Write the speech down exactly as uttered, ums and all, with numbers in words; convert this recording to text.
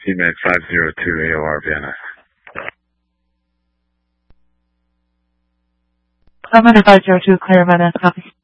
C M E D five zero two A O R Vienna. Commander five zero two, clear Vienna, copy.